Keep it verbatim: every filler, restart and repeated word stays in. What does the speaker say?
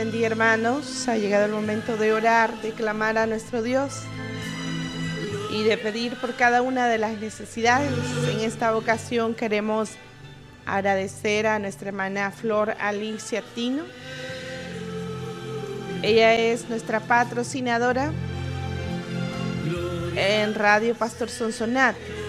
bendiga, hermanos. Ha llegado el momento de orar, de clamar a nuestro Dios y de pedir por cada una de las necesidades. En esta ocasión queremos agradecer a nuestra hermana Flor Alicia Tino. Ella es nuestra patrocinadora en Radio Pastor Sonsonate.